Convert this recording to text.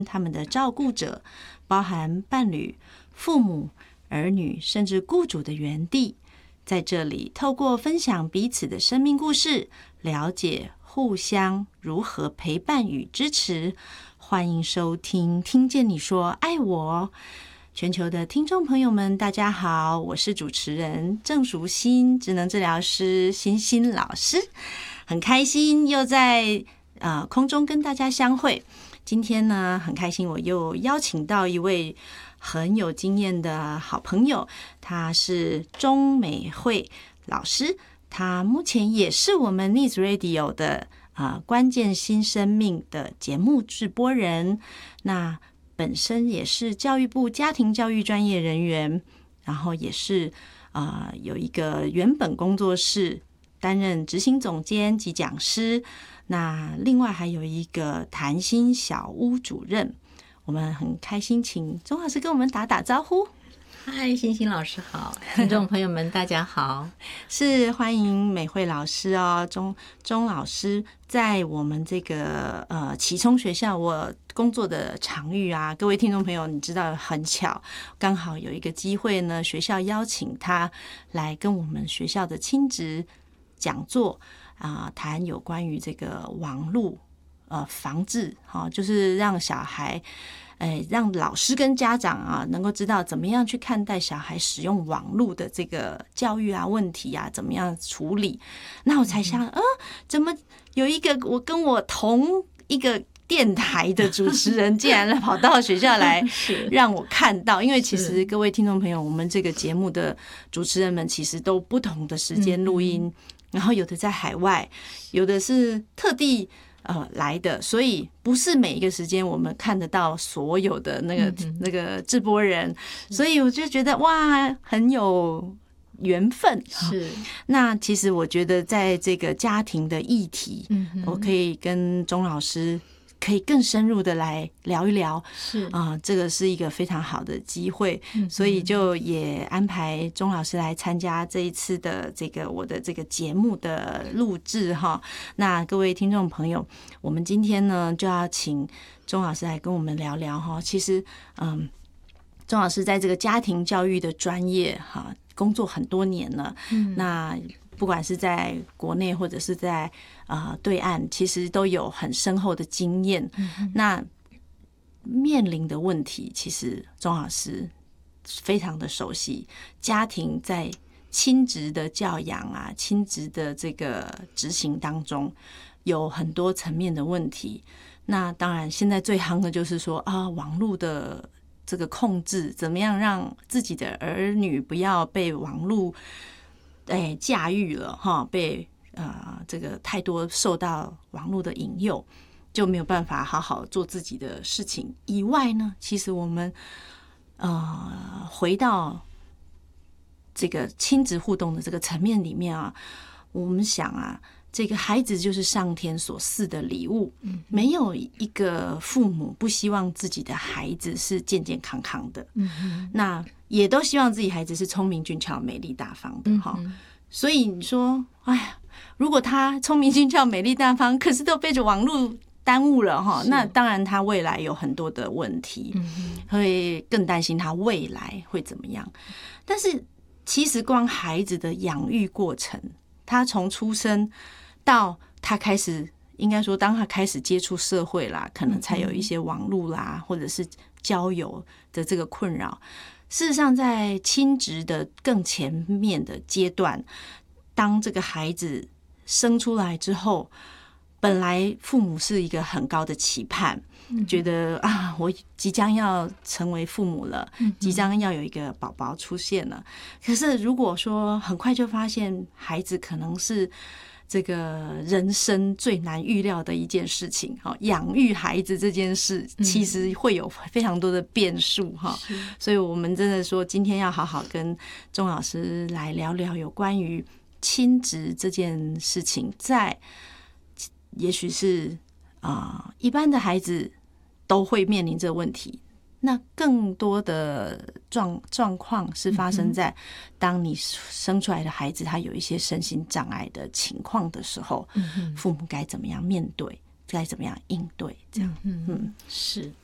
他们的照顾者，包含伴侣、父母、儿女，甚至雇主的园地。在这里，透过分享彼此的生命故事，了解互相如何陪伴与支持。欢迎收听，听见你说爱我。全球的听众朋友们，大家好，我是主持人郑淑馨，职能治疗师欣欣老师，很开心又在空中跟大家相会。今天呢，很开心我又邀请到一位很有经验的好朋友，他是钟美惠老师，他目前也是我们 Needs Radio 的关键新生命的节目制播人，那本身也是教育部家庭教育专业人员，然后也是有一个原本工作室担任执行总监及讲师，那另外还有一个谈心小屋主任。我们很开心请钟老师跟我们打打招呼。 嗨，欣欣老师好，听众朋友们大家好。 是欢迎美惠老师哦，钟老师在我们这个启聪学校我工作的场域啊，各位听众朋友，你知道很巧，刚好有一个机会呢，学校邀请他来跟我们学校的亲职讲座谈有关于这个网络防治，就是让小孩。让老师跟家长能够知道怎么样去看待小孩使用网络的这个教育问题怎么样处理。那我才想，怎么有一个我跟我同一个电台的主持人，竟然跑到学校来让我看到？因为其实各位听众朋友，我们这个节目的主持人们其实都不同的时间录音，然后有的在海外，有的是特地。来的，所以不是每一个时间我们看得到所有的那个直播人，所以我就觉得哇，很有缘分。 是， 那其实我觉得在这个家庭的议题，我可以跟钟老师可以更深入的来聊一聊， 是这个是一个非常好的机会，所以就也安排钟老师来参加这一次的这个我的这个节目的录制哈。那各位听众朋友，我们今天呢就要请钟老师来跟我们聊聊哈。其实，钟老师在这个家庭教育的专业工作很多年了，那不管是在国内或者是在对岸，其实都有很深厚的经验。那面临的问题，其实钟老师非常的熟悉。家庭在亲职的教养亲职的这个执行当中，有很多层面的问题。那当然，现在最夯的就是说网络的这个控制，怎么样让自己的儿女不要被网络驾驭了被这个太多受到网络的引诱，就没有办法好好做自己的事情。以外呢，其实我们回到这个亲子互动的这个层面里面我们想这个孩子就是上天所赐的礼物，没有一个父母不希望自己的孩子是健健康康的，那也都希望自己孩子是聪明俊俏美丽大方的所以你说如果他聪明俊俏美丽大方，可是都被着网络耽误了那当然他未来有很多的问题，会更担心他未来会怎么样。但是其实光孩子的养育过程，他从出生到他开始，应该说当他开始接触社会啦，可能才有一些网络啦或者是交友的这个困扰。事实上在亲职的更前面的阶段，当这个孩子生出来之后，本来父母是一个很高的期盼，觉得我即将要成为父母了，即将要有一个宝宝出现了。可是如果说很快就发现孩子可能是这个人生最难预料的一件事情，养育孩子这件事其实会有非常多的变数所以我们真的说今天要好好跟钟老师来聊聊有关于亲职这件事情，在也许是一般的孩子都会面临这个问题，那更多的状况是发生在当你生出来的孩子他有一些身心障碍的情况的时候，父母该怎么样面对，该怎么样应对，这样。 是